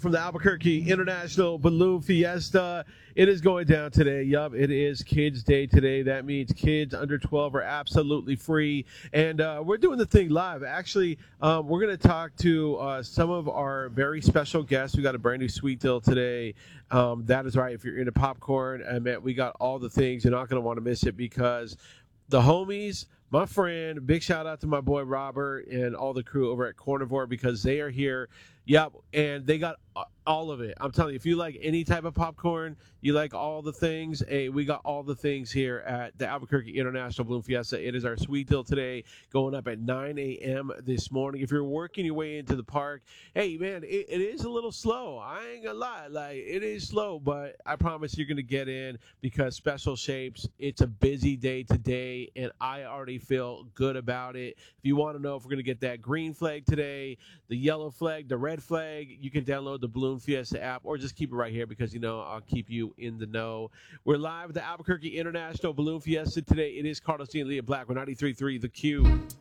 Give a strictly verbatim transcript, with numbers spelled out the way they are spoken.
From the Albuquerque International Balloon Fiesta. It is going down today. Yup, it is Kids Day today. That means kids under twelve are absolutely free. And uh, we're doing the thing live. Actually, um, we're going to talk to uh, some of our very special guests. We got a brand new sweet deal today. Um, that is right. If you're into popcorn, I mean, we got all the things. You're not going to want to miss it because the homies, my friend, big shout out to my boy Robert and all the crew over at Carnivore because they are here. Yep, and they got all of it. I'm telling you, if you like any type of popcorn, you like all the things, hey, we got all the things here at the Albuquerque International Balloon Fiesta. It is our sweet deal today, going up at nine a.m. this morning. If you're working your way into the park, hey, man, it, it is a little slow. I ain't gonna lie. Like, it is slow, but I promise you're gonna get in because Special Shapes, it's a busy day today, and I already feel good about it. If you want to know if we're gonna get that green flag today, the yellow flag, the red flag, you can download the Balloon Fiesta app or just keep it right here because, you know, I'll keep you in the know. We're live at the Albuquerque International Balloon Fiesta today. It is Carlos D and Leah Black. We're ninety-three point three The Q.